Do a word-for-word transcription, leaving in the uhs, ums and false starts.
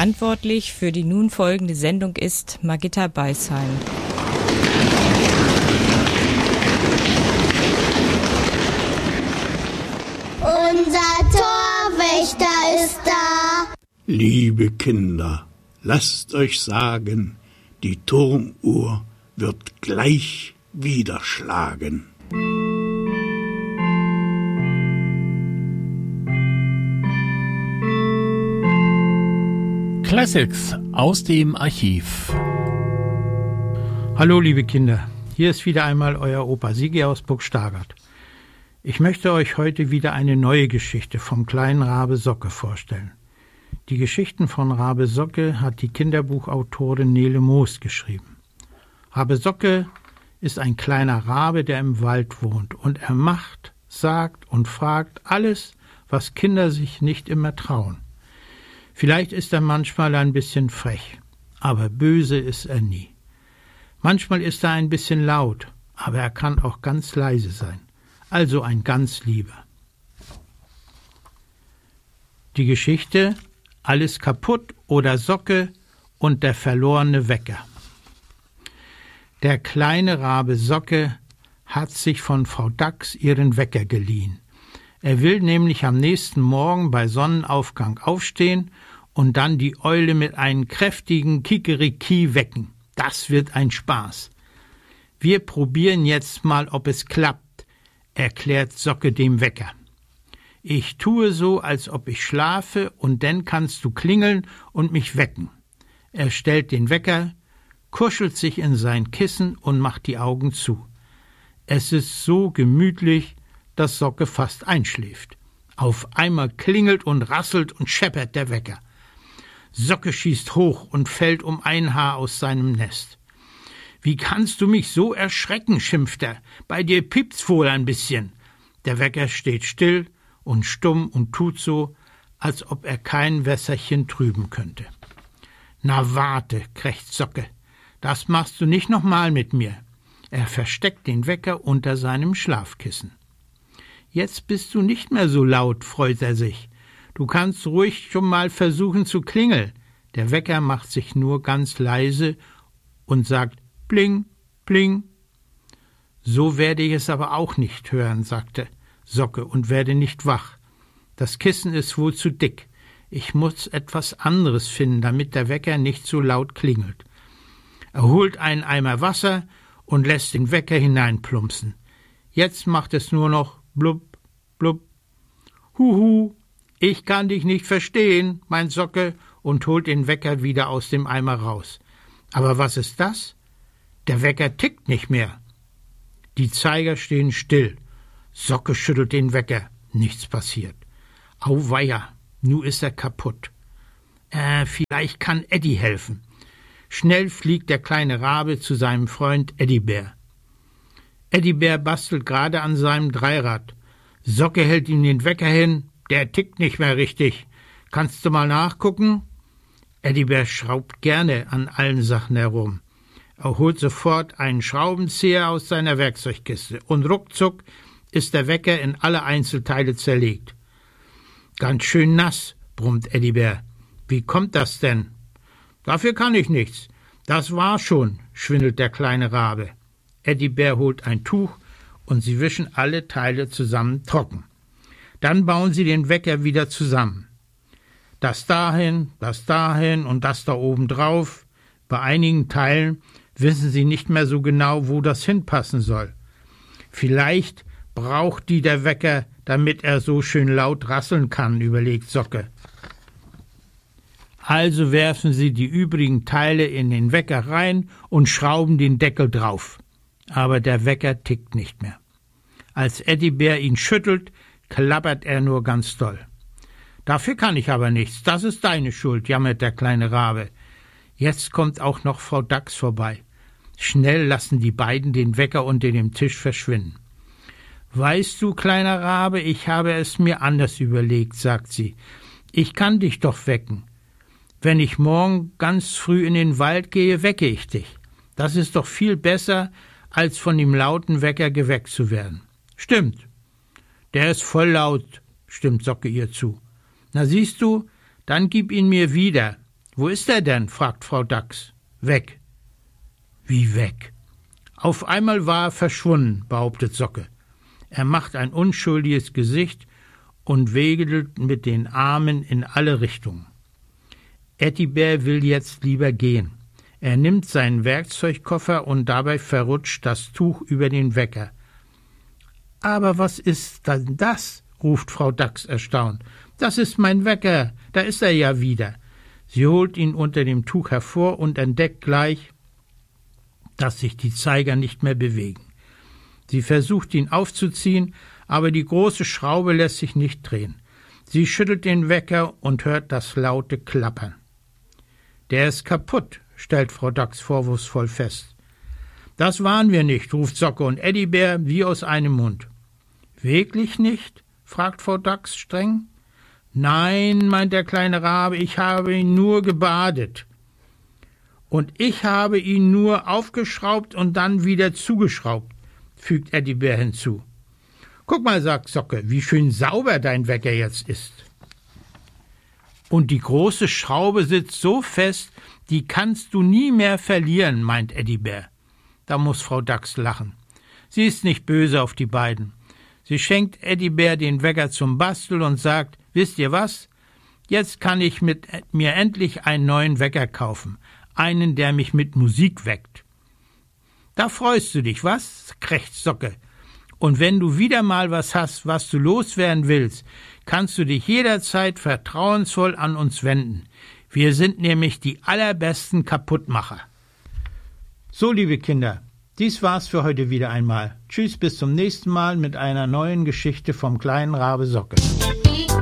Verantwortlich für die nun folgende Sendung ist Margitta Beisheim. Unser Torwächter ist da. Liebe Kinder, lasst euch sagen, die Turmuhr wird gleich wieder schlagen. Classics aus dem Archiv. Hallo liebe Kinder, hier ist wieder einmal euer Opa Sigi aus Burgstagert. Ich möchte euch heute wieder eine neue Geschichte vom kleinen Rabe Socke vorstellen. Die Geschichten von Rabe Socke hat die Kinderbuchautorin Nele Moos geschrieben. Rabe Socke ist ein kleiner Rabe, der im Wald wohnt, und er macht, sagt und fragt alles, was Kinder sich nicht immer trauen. Vielleicht ist er manchmal ein bisschen frech, aber böse ist er nie. Manchmal ist er ein bisschen laut, aber er kann auch ganz leise sein, also ein ganz Lieber. Die Geschichte Alles kaputt oder Socke und der verlorene Wecker. Der kleine Rabe Socke hat sich von Frau Dachs ihren Wecker geliehen. Er will nämlich am nächsten Morgen bei Sonnenaufgang aufstehen und dann die Eule mit einem kräftigen Kikeriki wecken. Das wird ein Spaß. Wir probieren jetzt mal, ob es klappt, erklärt Socke dem Wecker. Ich tue so, als ob ich schlafe, und dann kannst du klingeln und mich wecken. Er stellt den Wecker, kuschelt sich in sein Kissen und macht die Augen zu. Es ist so gemütlich, dass Socke fast einschläft. Auf einmal klingelt und rasselt und scheppert der Wecker. Socke schießt hoch und fällt um ein Haar aus seinem Nest. »Wie kannst du mich so erschrecken?« schimpft er. »Bei dir piept's wohl ein bisschen.« Der Wecker steht still und stumm und tut so, als ob er kein Wässerchen trüben könnte. »Na warte«, krächzt Socke, »das machst du nicht nochmal mit mir.« Er versteckt den Wecker unter seinem Schlafkissen. »Jetzt bist du nicht mehr so laut«, freut er sich. »Du kannst ruhig schon mal versuchen zu klingeln.« Der Wecker macht sich nur ganz leise und sagt »Bling, bling«. »So werde ich es aber auch nicht hören«, sagte Socke, und werde nicht wach. »Das Kissen ist wohl zu dick. Ich muss etwas anderes finden, damit der Wecker nicht so laut klingelt.« Er holt einen Eimer Wasser und lässt den Wecker hineinplumpsen. Jetzt macht es nur noch blub, blub. »Huhu, ich kann dich nicht verstehen«, meint Socke und holt den Wecker wieder aus dem Eimer raus. Aber was ist das? Der Wecker tickt nicht mehr. Die Zeiger stehen still. Socke schüttelt den Wecker. Nichts passiert. Auweia, nu ist er kaputt. Äh, vielleicht kann Eddie helfen. Schnell fliegt der kleine Rabe zu seinem Freund Eddibär. Eddibär bastelt gerade an seinem Dreirad. Socke hält ihm den Wecker hin. Der tickt nicht mehr richtig. Kannst du mal nachgucken? Eddibär schraubt gerne an allen Sachen herum. Er holt sofort einen Schraubenzieher aus seiner Werkzeugkiste und ruckzuck ist der Wecker in alle Einzelteile zerlegt. »Ganz schön nass«, brummt Eddibär. »Wie kommt das denn?« »Dafür kann ich nichts. Das war schon«, schwindelt der kleine Rabe. Eddibär holt ein Tuch und sie wischen alle Teile zusammen trocken. Dann bauen sie den Wecker wieder zusammen. Das dahin, das dahin und das da oben drauf. Bei einigen Teilen wissen sie nicht mehr so genau, wo das hinpassen soll. Vielleicht braucht die der Wecker, damit er so schön laut rasseln kann, überlegt Socke. Also werfen sie die übrigen Teile in den Wecker rein und schrauben den Deckel drauf. Aber der Wecker tickt nicht mehr. Als Eddibär ihn schüttelt, klappert er nur ganz doll. »Dafür kann ich aber nichts, das ist deine Schuld«, jammert der kleine Rabe. Jetzt kommt auch noch Frau Dachs vorbei. Schnell lassen die beiden den Wecker unter dem Tisch verschwinden. »Weißt du, kleiner Rabe, ich habe es mir anders überlegt«, sagt sie. »Ich kann dich doch wecken. Wenn ich morgen ganz früh in den Wald gehe, wecke ich dich. Das ist doch viel besser, als von dem lauten Wecker geweckt zu werden.« »Stimmt. Der ist voll laut«, stimmt Socke ihr zu. »Na siehst du, dann gib ihn mir wieder. »Wo ist er denn?« fragt Frau Dachs. »Weg.« »Wie weg?« »Auf einmal war er verschwunden«, behauptet Socke. Er macht ein unschuldiges Gesicht und wedelt mit den Armen in alle Richtungen. Eddie-Bär will jetzt lieber gehen. Er nimmt seinen Werkzeugkoffer und dabei verrutscht das Tuch über den Wecker. »Aber was ist denn das?« ruft Frau Dachs erstaunt. »Das ist mein Wecker, da ist er ja wieder.« Sie holt ihn unter dem Tuch hervor und entdeckt gleich, dass sich die Zeiger nicht mehr bewegen. Sie versucht, ihn aufzuziehen, aber die große Schraube lässt sich nicht drehen. Sie schüttelt den Wecker und hört das laute Klappern. »Der ist kaputt«, stellt Frau Dachs vorwurfsvoll fest. »Das waren wir nicht«, ruft Socke und Eddie-Bär wie aus einem Mund. »Wirklich nicht?« fragt Frau Dachs streng. »Nein«, meint der kleine Rabe, »ich habe ihn nur gebadet. Und ich habe ihn nur aufgeschraubt und dann wieder zugeschraubt«, fügt Eddie-Bär hinzu. »Guck mal«, sagt Socke, »wie schön sauber dein Wecker jetzt ist.« »Und die große Schraube sitzt so fest, die kannst du nie mehr verlieren«, meint Eddie-Bär. Da muss Frau Dachs lachen. Sie ist nicht böse auf die beiden. Sie schenkt Eddie-Bär den Wecker zum Basteln und sagt, »Wisst ihr was? Jetzt kann ich mit mir endlich einen neuen Wecker kaufen. Einen, der mich mit Musik weckt.« »Da freust du dich, was?«, krächzt Socke. »Und wenn du wieder mal was hast, was du loswerden willst, kannst du dich jederzeit vertrauensvoll an uns wenden. Wir sind nämlich die allerbesten Kaputtmacher.« So, liebe Kinder, dies war's für heute wieder einmal. Tschüss, bis zum nächsten Mal mit einer neuen Geschichte vom kleinen Rabe Socke.